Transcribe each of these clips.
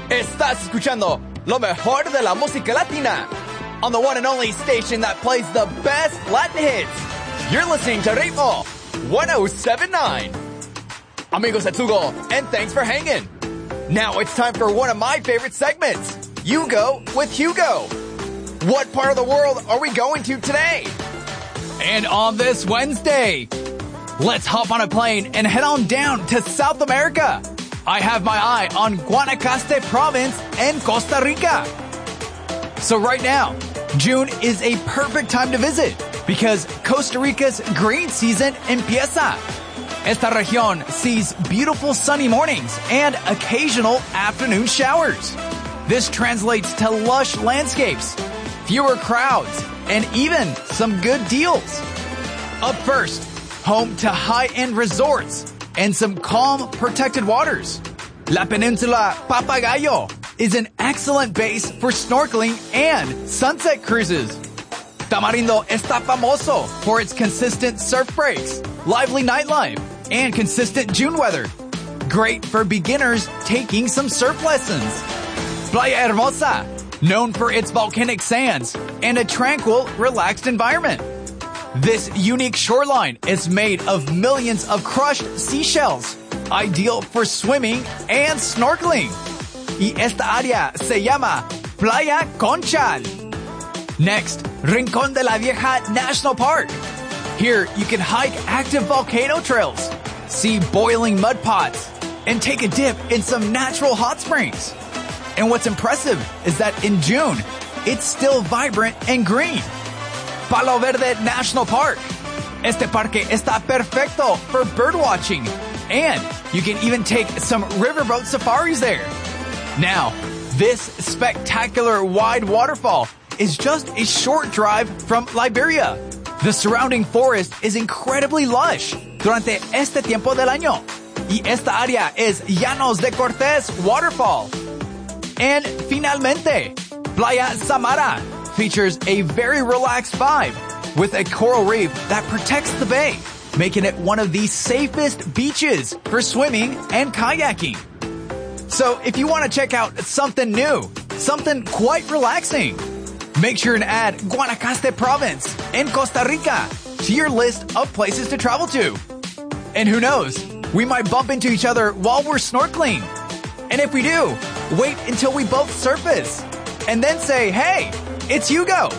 Estás escuchando lo mejor de la música latina on the one and only station that plays the best Latin hits. You're listening to Ritmo 1079. Amigos, it's Hugo, and thanks for hanging. Now it's time for one of my favorite segments, You Go with Hugo. What part of the world are we going to today? And on this Wednesday, let's hop on a plane and head on down to South America. I have my eye on Guanacaste province in Costa Rica. So right now, June is a perfect time to visit because Costa Rica's green season empieza. Esta región sees beautiful sunny mornings and occasional afternoon showers. This translates to lush landscapes, fewer crowds, and even some good deals. Up first, home to high-end resorts and some calm, protected waters. La Peninsula Papagayo is an excellent base for snorkeling and sunset cruises. Tamarindo está famoso for its consistent surf breaks, lively nightlife, and consistent June weather. Great for beginners taking some surf lessons. Playa Hermosa, known for its volcanic sands and a tranquil, relaxed environment. This unique shoreline is made of millions of crushed seashells, ideal for swimming and snorkeling. Y esta área se llama Playa Conchal. Next, Rincón de la Vieja National Park. Here you can hike active volcano trails, see boiling mud pots, and take a dip in some natural hot springs. And what's impressive is that in June, it's still vibrant and green. Palo Verde National Park. Este parque está perfecto for bird watching, and you can even take some riverboat safaris there. Now, this spectacular wide waterfall is just a short drive from Liberia. The surrounding forest is incredibly lush durante este tiempo del año. Y esta área es Llanos de Cortés Waterfall. And finalmente, Playa Samara features a very relaxed vibe with a coral reef that protects the bay, making it one of the safest beaches for swimming and kayaking. So if you want to check out something new, something quite relaxing, make sure and add Guanacaste province in Costa Rica to your list of places to travel to. And who knows, we might bump into each other while we're snorkeling. And if we do, wait until we both surface and then say, hey, it's Hugo.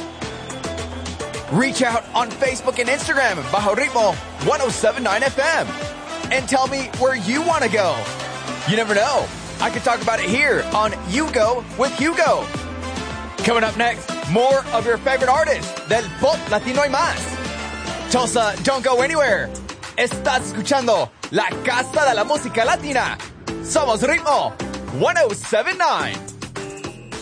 Reach out on Facebook and Instagram, Bajo Ritmo 1079 FM, and tell me where you want to go. You never know. I could talk about it here on You Go with Hugo. Coming up next, more of your favorite artists del pop latino y más. Tulsa, don't go anywhere. Estás escuchando La Casa de la Música Latina. Somos Ritmo 1079.